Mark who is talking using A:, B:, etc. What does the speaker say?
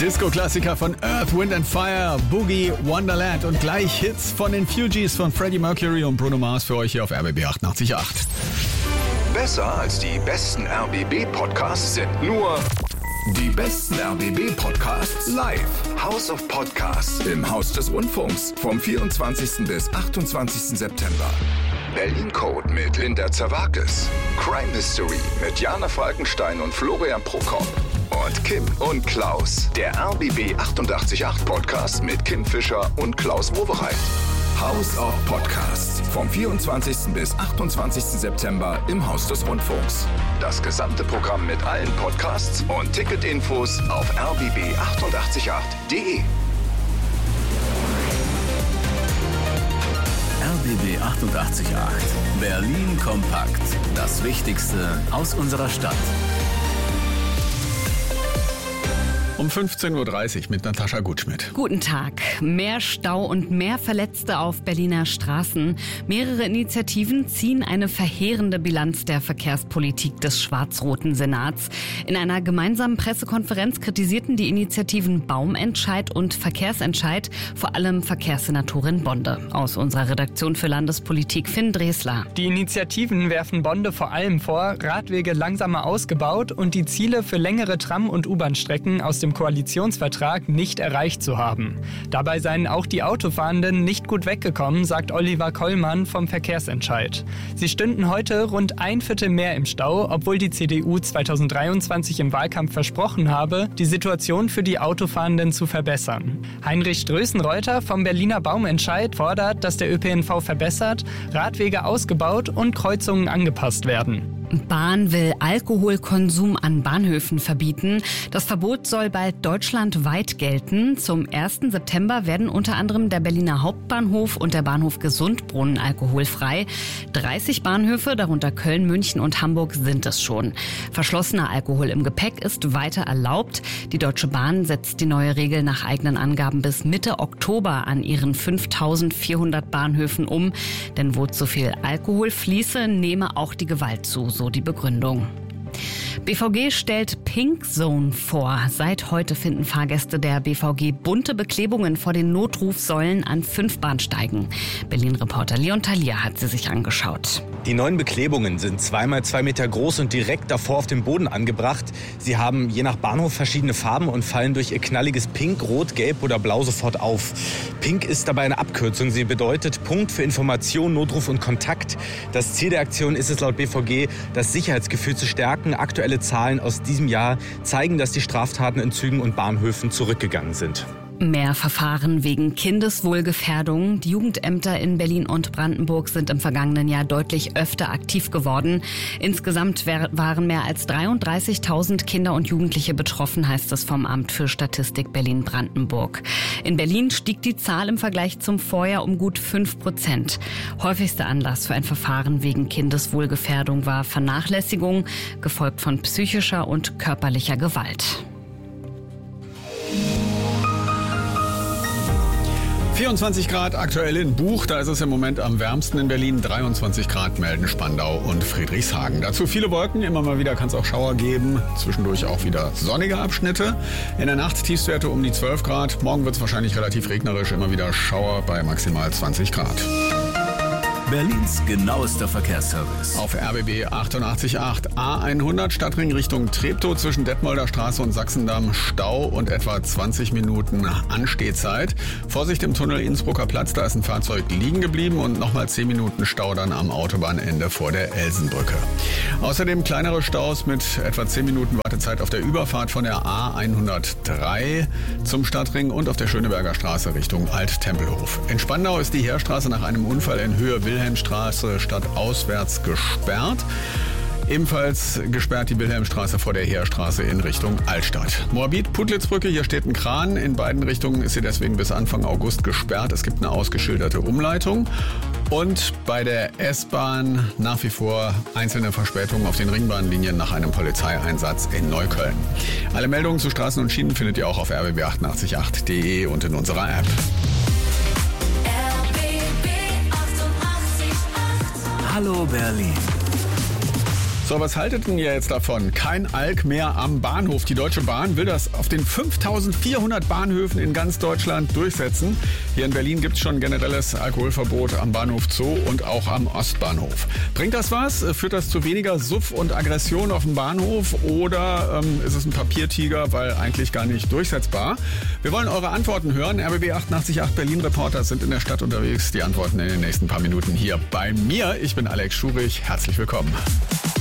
A: Disco-Klassiker von Earth, Wind and Fire, Boogie, Wonderland und gleich Hits von den Fugees von Freddie Mercury und Bruno Mars für euch hier auf RBB 88.8.
B: Besser als die besten RBB-Podcasts sind nur die besten RBB-Podcasts live. House of Podcasts im Haus des Rundfunks vom 24. bis 28. September. Berlin Code mit Linda Zerwakis. Crime Mystery mit Jana Falkenstein und Florian Prokop. Und Kim und Klaus, der RBB 88.8 Podcast mit Kim Fischer und Klaus Wowereit. House of Podcasts vom 24. bis 28. September im Haus des Rundfunks. Das gesamte Programm mit allen Podcasts und Ticketinfos auf rbb888.de.
C: RBB 88.8. Berlin kompakt. Das Wichtigste aus unserer Stadt.
A: Um 15.30 Uhr mit Natascha Gutschmidt.
D: Guten Tag. Mehr Stau und mehr Verletzte auf Berliner Straßen. Mehrere Initiativen ziehen eine verheerende Bilanz der Verkehrspolitik des schwarz-roten Senats. In einer gemeinsamen Pressekonferenz kritisierten die Initiativen Baumentscheid und Verkehrsentscheid vor allem Verkehrssenatorin Bonde. Aus unserer Redaktion für Landespolitik Finn Dresler.
E: Die Initiativen werfen Bonde vor allem vor, Radwege langsamer ausgebaut und die Ziele für längere Tram- und U-Bahn-Strecken aus dem Koalitionsvertrag nicht erreicht zu haben. Dabei seien auch die Autofahrenden nicht gut weggekommen, sagt Oliver Kollmann vom Verkehrsentscheid. Sie stünden heute rund 1/4 mehr im Stau, obwohl die CDU 2023 im Wahlkampf versprochen habe, die Situation für die Autofahrenden zu verbessern. Heinrich Strößen-Reuter vom Berliner Baumentscheid fordert, dass der ÖPNV verbessert, Radwege ausgebaut und Kreuzungen angepasst werden.
D: Bahn will Alkoholkonsum an Bahnhöfen verbieten. Das Verbot soll bald deutschlandweit gelten. Zum 1. September werden unter anderem der Berliner Hauptbahnhof und der Bahnhof Gesundbrunnen alkoholfrei. 30 Bahnhöfe, darunter Köln, München und Hamburg, sind es schon. Verschlossener Alkohol im Gepäck ist weiter erlaubt. Die Deutsche Bahn setzt die neue Regel nach eigenen Angaben bis Mitte Oktober an ihren 5.400 Bahnhöfen um. Denn wo zu viel Alkohol fließe, nehme auch die Gewalt zu, so die Begründung. BVG stellt Pink Zone vor. Seit heute finden Fahrgäste der BVG bunte Beklebungen vor den Notrufsäulen an 5 Bahnsteigen. Berlin-Reporter Leon Thalia hat sie sich angeschaut.
F: Die neuen Beklebungen sind 2x2 Meter groß und direkt davor auf dem Boden angebracht. Sie haben je nach Bahnhof verschiedene Farben und fallen durch ihr knalliges Pink, Rot, Gelb oder Blau sofort auf. Pink ist dabei eine Abkürzung. Sie bedeutet Punkt für Information, Notruf und Kontakt. Das Ziel der Aktion ist es laut BVG, das Sicherheitsgefühl zu stärken. Aktuelle Zahlen aus diesem Jahr zeigen, dass die Straftaten in Zügen und Bahnhöfen zurückgegangen sind.
D: Mehr Verfahren wegen Kindeswohlgefährdung. Die Jugendämter in Berlin und Brandenburg sind im vergangenen Jahr deutlich öfter aktiv geworden. Insgesamt waren mehr als 33.000 Kinder und Jugendliche betroffen, heißt es vom Amt für Statistik Berlin-Brandenburg. In Berlin stieg die Zahl im Vergleich zum Vorjahr um gut 5%. Häufigster Anlass für ein Verfahren wegen Kindeswohlgefährdung war Vernachlässigung, gefolgt von psychischer und körperlicher Gewalt.
A: 24 Grad aktuell in Buch, da ist es im Moment am wärmsten in Berlin. 23 Grad melden Spandau und Friedrichshagen. Dazu viele Wolken, immer mal wieder kann es auch Schauer geben. Zwischendurch auch wieder sonnige Abschnitte. In der Nacht Tiefstwerte um die 12 Grad. Morgen wird es wahrscheinlich relativ regnerisch, immer wieder Schauer bei maximal 20 Grad.
C: Berlins genauester Verkehrsservice.
A: Auf RBB 88.8 A100 Stadtring Richtung Treptow zwischen Detmolder Straße und Sachsendamm Stau und etwa 20 Minuten Anstehzeit. Vorsicht im Tunnel Innsbrucker Platz, da ist ein Fahrzeug liegen geblieben und nochmal 10 Minuten Stau dann am Autobahnende vor der Elsenbrücke. Außerdem kleinere Staus mit etwa 10 Minuten Wartezeit auf der Überfahrt von der A103 zum Stadtring und auf der Schöneberger Straße Richtung Alt-Tempelhof. In Spandau ist die Heerstraße nach einem Unfall in Höhe Wilhelmstraße stadtauswärts gesperrt. Ebenfalls gesperrt die Wilhelmstraße vor der Heerstraße in Richtung Altstadt. Moabit-Putlitz-Brücke, hier steht ein Kran. In beiden Richtungen ist sie deswegen bis Anfang August gesperrt. Es gibt eine ausgeschilderte Umleitung. Und bei der S-Bahn nach wie vor einzelne Verspätungen auf den Ringbahnlinien nach einem Polizeieinsatz in Neukölln. Alle Meldungen zu Straßen und Schienen findet ihr auch auf rbb888.de und in unserer App.
C: Hallo Berlin.
A: So, was haltet denn ihr jetzt davon? Kein Alk mehr am Bahnhof. Die Deutsche Bahn will das auf den 5400 Bahnhöfen in ganz Deutschland durchsetzen. Hier in Berlin gibt es schon generelles Alkoholverbot am Bahnhof Zoo und auch am Ostbahnhof. Bringt das was? Führt das zu weniger Suff und Aggression auf dem Bahnhof? Oder ist es ein Papiertiger, weil eigentlich gar nicht durchsetzbar? Wir wollen eure Antworten hören. RBB 888 Berlin-Reporter sind in der Stadt unterwegs. Die Antworten in den nächsten paar Minuten hier bei mir. Ich bin Alex Schurich. Herzlich willkommen.